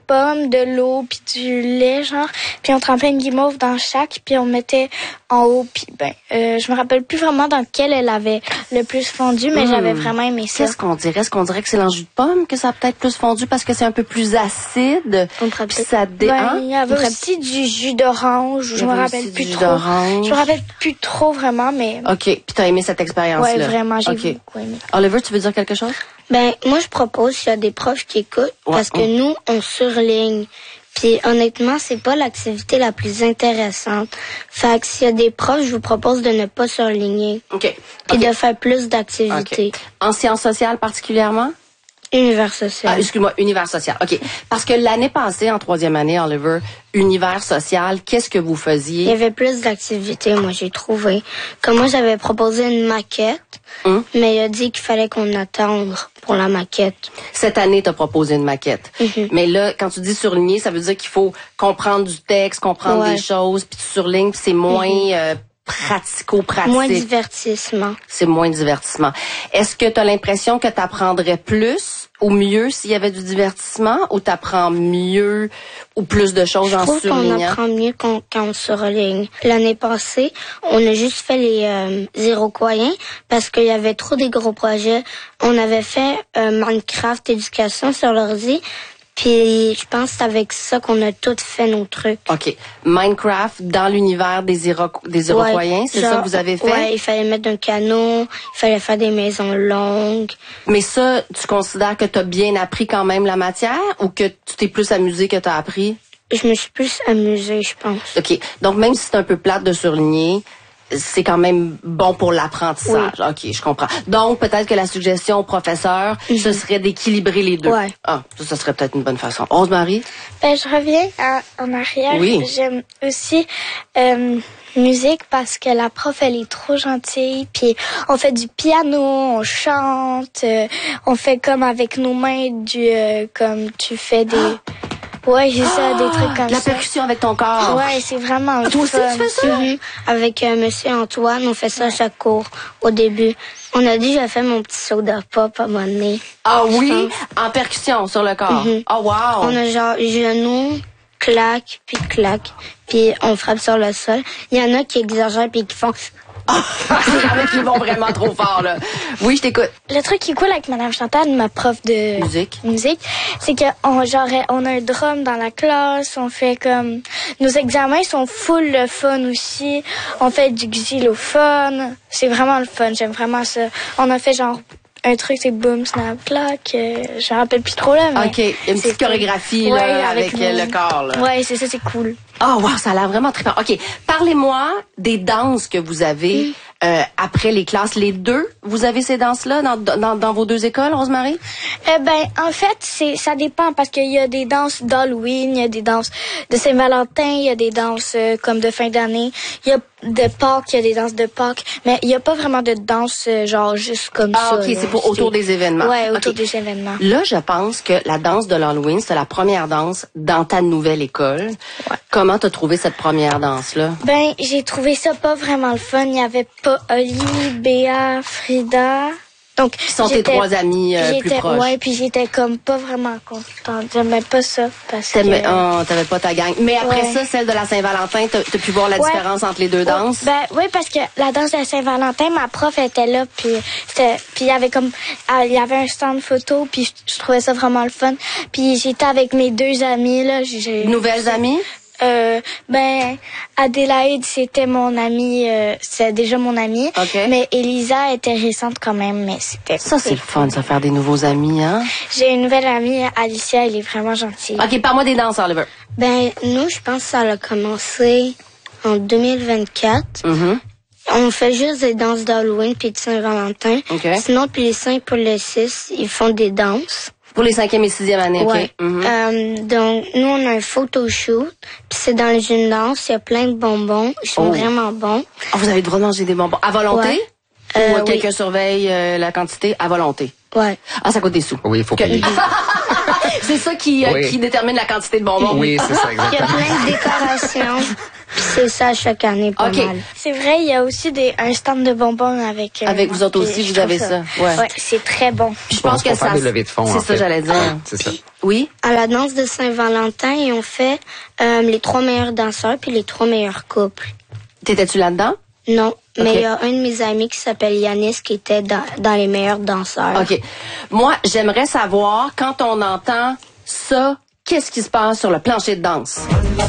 pommes, de l'eau, puis du lait, genre. Puis on trempait une guimauve dans chaque, puis on mettait en haut. Puis je me rappelle plus vraiment dans quelle elle avait le plus fondu, mais j'avais vraiment aimé ça. Qu'est-ce qu'on dirait? Est-ce qu'on dirait que c'est dans le jus de pomme que ça a peut-être plus fondu parce que c'est un peu plus acide? Puis ça il y avait aussi du jus d'orange. Je me rappelle plus trop. Je me rappelle plus trop vraiment, mais... OK. Puis t'as aimé cette expérience-là? Ouais, vraiment, j'ai beaucoup aimé. Oliver, tu veux dire quelque chose? Moi, je propose s'il y a des profs qui écoutent, parce que nous, on surligne. Puis honnêtement, c'est pas l'activité la plus intéressante. Fait que s'il y a des profs, je vous propose de ne pas surligner. OK. Puis de faire plus d'activités. En sciences sociales particulièrement? Univers social. Excuse-moi, univers social. OK. Parce que l'année passée, en 3e année, Oliver, univers social, qu'est-ce que vous faisiez? Il y avait plus d'activités, moi, j'ai trouvé. Comme moi, j'avais proposé une maquette, mais il a dit qu'il fallait qu'on attende pour la maquette. Cette année, tu as proposé une maquette. Mais là, quand tu dis surligner, ça veut dire qu'il faut comprendre du texte, comprendre des choses, puis tu surlignes, puis c'est moins pratico-pratique. Moins divertissement. C'est moins divertissement. Est-ce que tu as l'impression que tu apprendrais plus ou mieux s'il y avait du divertissement, ou tu apprends mieux ou plus de choses en surlignant? Je trouve qu'on apprend mieux quand on surligne. L'année passée, on a juste fait les Iroquoiens parce qu'il y avait trop des gros projets. On avait fait Minecraft éducation sur l'ordi. Puis je pense que c'est avec ça qu'on a tous fait nos trucs. OK. Minecraft dans l'univers des Iroquoiens, c'est ça que vous avez fait? Ouais, il fallait mettre un canot, il fallait faire des maisons longues. Mais ça, tu considères que tu as bien appris quand même la matière, ou que tu t'es plus amusé que tu as appris? Je me suis plus amusée, je pense. OK. Donc même si c'est un peu plate de surligner, c'est quand même bon pour l'apprentissage. Oui. OK, je comprends. Donc, peut-être que la suggestion au professeur, ce serait d'équilibrer les deux. Ouais. Ah, ça serait peut-être une bonne façon. Rose-Marie? Je reviens en arrière. Oui. J'aime aussi musique parce que la prof, elle est trop gentille. Puis on fait du piano, on chante, on fait comme avec nos mains comme tu fais des... Ouais, c'est ça, des trucs comme ça. La percussion avec ton corps. Ouais, c'est vraiment Toi aussi, tu fais ça? Avec Monsieur Antoine, on fait ça à chaque cours, au début. On a dit, j'ai fait mon petit soda pop à un moment donné. Ah oui? En percussion sur le corps. Oh wow! On a genre genoux, clac, puis on frappe sur le sol. Il y en a qui exagèrent puis qui font... Il y en a qui vont vraiment trop fort, là. Oui, je t'écoute. Le truc qui est cool avec Madame Chantal, ma prof de musique, c'est qu'on on a un drum dans la classe, on fait comme... Nos examens sont full le fun aussi. On fait du xylophone. C'est vraiment le fun, j'aime vraiment ça. On a fait genre... Un truc, c'est boom, snap, clac. Je me rappelle plus trop, là, mais... OK, une petite chorégraphie, cool. là, avec le corps, là. Ouais, c'est ça, c'est cool. Oh, wow, ça a l'air vraiment trippant. OK, parlez-moi des danses que vous avez après les classes. Les deux, vous avez ces danses-là dans vos deux écoles, Rose-Marie? En fait, ça dépend parce qu'il y a des danses d'Halloween, il y a des danses de Saint-Valentin, il y a des danses comme de fin d'année, il y a de Pâques, il y a des danses de Pâques, mais il y a pas vraiment de danse genre juste comme ça. Ah, OK, c'est pour autour des événements. Ouais, autour des événements. Là, je pense que la danse de l'Halloween, c'est la première danse dans ta nouvelle école. Ouais. Comment t'as trouvé cette première danse-là? J'ai trouvé ça pas vraiment le fun. Il y avait pas Oli, Béa, Frida. Donc, qui sont tes trois amis plus proches. Ouais, puis j'étais comme pas vraiment contente. J'aimais pas ça parce que... t'avais pas ta gang. Mais après ça, celle de la Saint-Valentin, t'as pu voir la différence entre les deux danses? Oui, parce que la danse de la Saint-Valentin, ma prof était là, puis il y avait un stand photo, puis je trouvais ça vraiment le fun. Puis j'étais avec mes deux amis, là. Nouvelles amies? Adélaïde, c'était mon amie, c'est déjà mon amie. Okay. Mais Elisa était récente quand même, mais c'était... Ça, c'est le fun, ça, faire des nouveaux amis, hein? J'ai une nouvelle amie, Alicia, elle est vraiment gentille. OK, parle-moi des danses, Oliver. Nous, je pense que ça a commencé en 2024. On fait juste des danses d'Halloween puis de Saint-Valentin. Okay. Sinon, puis les 5 pour les 6, ils font des danses. Pour les 5e et 6e années, OK. Ouais. Donc, nous, on a un photoshoot, puis c'est dans le gymnase, il y a plein de bonbons, ils sont vraiment bons. Ah, vous avez le droit de manger des bonbons à volonté? Ouais. Ou quelqu'un surveille la quantité à volonté? Ouais. Ah, ça coûte des sous. Oui, il faut payer. C'est ça qui détermine la quantité de bonbons. Oui, c'est ça, exactement. Il y a plein de décorations. C'est ça chaque année, pas mal. C'est vrai, il y a aussi un stand de bonbons avec... avec vous autres aussi, vous avez ça. Ouais, c'est très bon. Je pense que ça... des levées de fonds, c'est ça, j'allais dire. C'est ça. Oui? À la danse de Saint-Valentin, ils ont fait les 3 meilleurs danseurs puis les 3 meilleurs couples. T'étais-tu là-dedans? Non, mais il y a un de mes amis qui s'appelle Yanis qui était dans les meilleurs danseurs. OK. Moi, j'aimerais savoir, quand on entend ça, qu'est-ce qui se passe sur le plancher de danse?